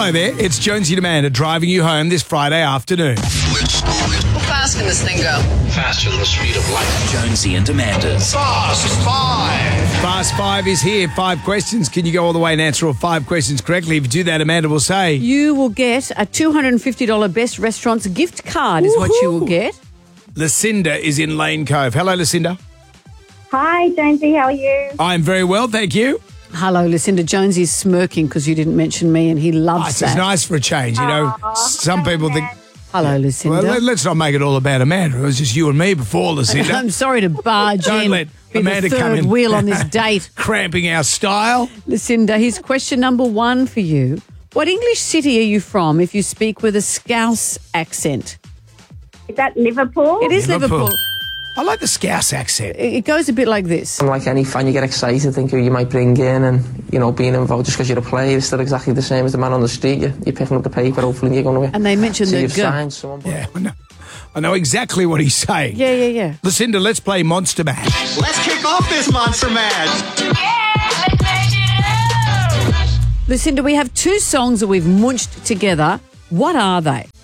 Hello there, it's Jonesy and Amanda driving you home this Friday afternoon. How fast can this thing go? Faster than the speed of light. Jonesy and Amanda's Fast Five. Fast Five is here. 5 questions. Can you go all the way and answer all 5 questions correctly? If you do that, Amanda will say... You will get a $250 Best Restaurants gift card is what you will get. Lucinda is in Lane Cove. Hello, Lucinda. Hi, Jonesy. How are you? I'm very well, thank you. Hello, Lucinda. Jonesy's smirking because you didn't mention me and he loves It's that. nice for a change, you know. Some people think... Hello, Lucinda. Well, let's not make it all about Amanda. It was just you and me before, Lucinda. I'm sorry to barge Don't in. let be Amanda the come third in. wheel on this date. Cramping our style. Lucinda, here's question number 1 for you. What English city are you from if you speak with a Scouse accent? Is that Liverpool? It is Liverpool. I like the Scouse accent. It goes a bit like this. Like any fan, you get excited, think who you might bring in, and being involved just because you're a player is still exactly the same as the man on the street. You're picking up the paper, hopefully you're going to. And they mention so the you've G. signed someone. Yeah, I know exactly what he's saying. Yeah. Lucinda, let's play Monster Mash. Let's kick off this Monster Mash. Lucinda, we have 2 songs that we've munched together. What are they?